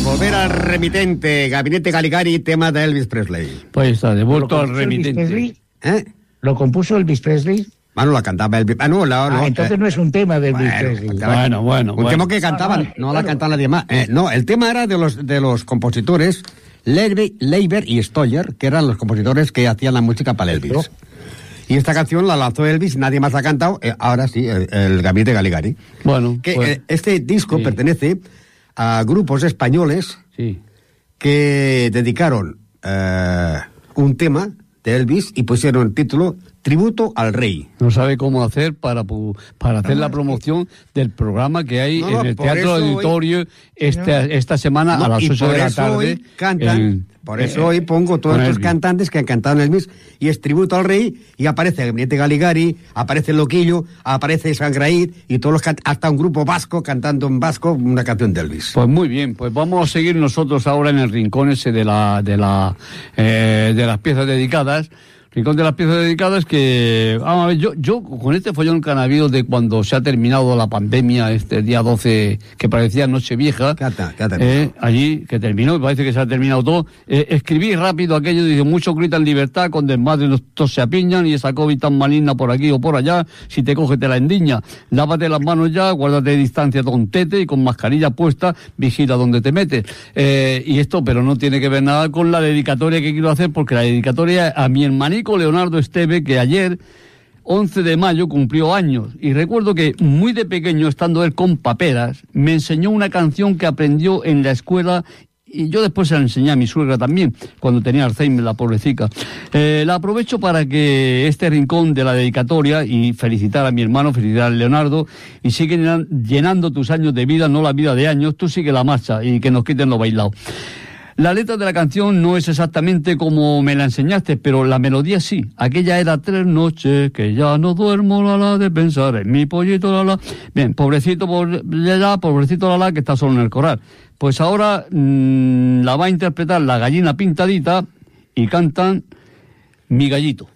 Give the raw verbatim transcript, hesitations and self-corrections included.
volver al remitente, Gabinete Caligari, tema de Elvis Presley. Pues está, de vuelto al remitente. ¿Eh? ¿Lo compuso Elvis Presley? Bueno, la cantaba Elvis. Ah, no, la, ah, no, entonces eh, no es un tema de Elvis bueno, Presley. Bueno, bueno, Un bueno. tema que cantaban, Ah, vale, no claro. la cantaba nadie más. Eh, no, el tema era de los de los compositores Leiber, Leiber y Stoller, que eran los compositores que hacían la música para Elvis. Pero, Y esta canción la lanzó Elvis, nadie más la ha cantado, eh, ahora sí, el, el Gabinete Caligari. Bueno, Que pues, eh, este disco sí. pertenece a grupos españoles sí. que dedicaron eh, un tema de Elvis y pusieron el título Tributo al Rey. No sabe cómo hacer para, pu- para hacer la promoción del programa que hay No, no, en el por Teatro eso hoy- Auditorio esta, esta semana No, a las y ocho por de la eso tarde. hoy cantan, en- por eso eh, hoy pongo todos con estos Elvis. cantantes que han cantado en Elvis y es Tributo al Rey y aparece el Gabinete Caligari, aparece el Loquillo, aparece Sangraíd y todos los can- hasta un grupo vasco cantando en vasco una canción de Elvis. Pues muy bien, pues vamos a seguir nosotros ahora en el rincón ese de la de la eh, de las piezas dedicadas. Rincón de las piezas dedicadas que, vamos a ver, yo, yo con este follón que han habido de cuando se ha terminado la pandemia, este día doce, que parecía Nochevieja, ¿Qué ha ter- qué ha terminado? eh, allí, que terminó, parece que se ha terminado todo, eh, escribí rápido aquello, dice, muchos gritan libertad, con desmadre los todos se apiñan, y esa COVID tan maligna por aquí o por allá, si te coge te la endiña, lávate las manos ya, guárdate de distancia con tete y con mascarilla puesta, vigila donde te metes. Eh, y esto, pero no tiene que ver nada con la dedicatoria que quiero hacer, porque la dedicatoria a mi hermanico Leonardo Esteve, que ayer, once de mayo, cumplió años. Y recuerdo que muy de pequeño, estando él con paperas, me enseñó una canción que aprendió en la escuela y yo después se la enseñé a mi suegra también, cuando tenía Alzheimer, la pobrecita. Eh, la aprovecho para que este rincón de la dedicatoria y felicitar a mi hermano, felicitar a Leonardo, y sigue llenan- llenando tus años de vida, no la vida de años, tú sigue la marcha y que nos quiten lo bailado. La letra de la canción no es exactamente como me la enseñaste, pero la melodía sí. Aquella era tres noches que ya no duermo, la la, de pensar en mi pollito, la la. Bien, pobrecito, pobre, la, la, pobrecito, la la, que está solo en el coral. Pues ahora mmm, la va a interpretar la Gallina Pintadita y cantan Mi Gallito.